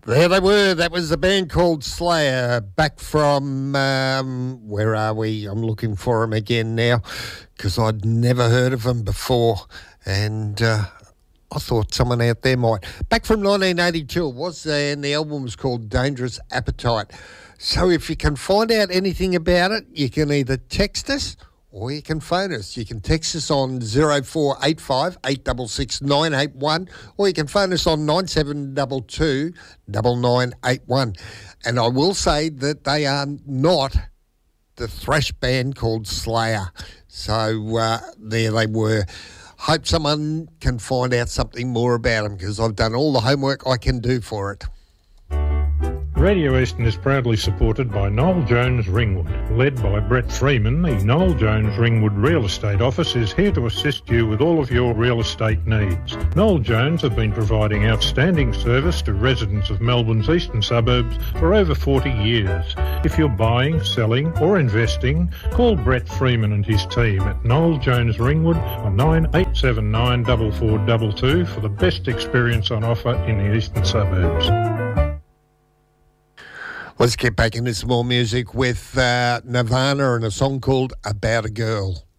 There they were. That was the band called Slayer, back from, where are we? I'm looking for them again now because I'd never heard of them before, and I thought someone out there might. Back from 1982 it was, and the album was called Dangerous Appetite. So if you can find out anything about it, you can either text us or you can phone us. You can text us on 0485 866 981, or you can phone us on 9722 9981. And I will say that they are not the thrash band called Slayer. So there they were. Hope someone can find out something more about them, because I've done all the homework I can do for it. Radio Eastern is proudly supported by Noel Jones Ringwood. Led by Brett Freeman, the Noel Jones Ringwood Real Estate Office is here to assist you with all of your real estate needs. Noel Jones have been providing outstanding service to residents of Melbourne's eastern suburbs for over 40 years. If you're buying, selling or investing, call Brett Freeman and his team at Noel Jones Ringwood on 9879 4422 for the best experience on offer in the eastern suburbs. Let's get back into some more music with Nirvana and a song called About a Girl.